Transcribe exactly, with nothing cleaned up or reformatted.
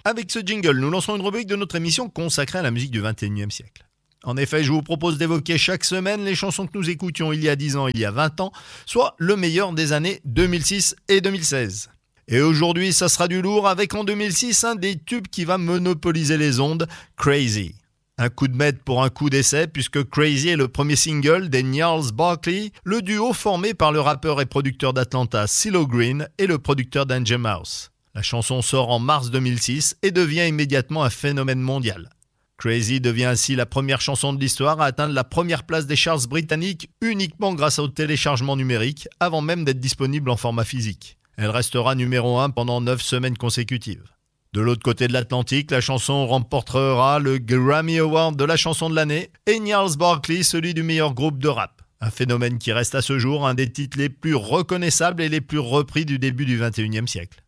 Avec ce jingle, nous lançons une rubrique de notre émission consacrée à la musique du vingt et unième siècle. En effet, je vous propose d'évoquer chaque semaine les chansons que nous écoutions il y a dix ans, il y a vingt ans, soit le meilleur des années deux mille six et deux mille seize. Et aujourd'hui, ça sera du lourd avec en deux mille six un des tubes qui va monopoliser les ondes, Crazy. Un coup de maître pour un coup d'essai puisque Crazy est le premier single des Gnarls Barkley, le duo formé par le rappeur et producteur d'Atlanta CeeLo Green et le producteur d'Angel Mouse. La chanson sort en mars deux mille six et devient immédiatement un phénomène mondial. Crazy devient ainsi la première chanson de l'histoire à atteindre la première place des charts britanniques uniquement grâce au téléchargement numérique avant même d'être disponible en format physique. Elle restera numéro un pendant neuf semaines consécutives. De l'autre côté de l'Atlantique, la chanson remportera le Grammy Award de la chanson de l'année et Gnarls Barkley celui du meilleur groupe de rap. Un phénomène qui reste à ce jour un des titres les plus reconnaissables et les plus repris du début du vingt et unième siècle.